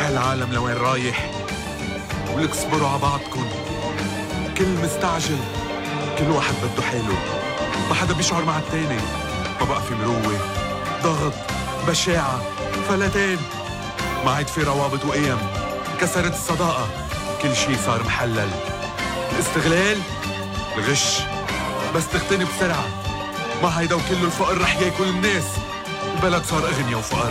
العالم لوين رايح، ولك اصبروا ع بعضكن. كل مستعجل، كل واحد بده حاله، ما حدا بيشعر مع التاني. ما بقى في مروة، ضغط، بشاعة، فلتان. ما عاد في روابط وقيم، كسرت الصداقة، كل شي صار محلل. الاستغلال، الغش، بس تغتني بسرعة. ما هيدا وكله الفقر رح ياكل الناس. البلد صار أغنيا وفقراء.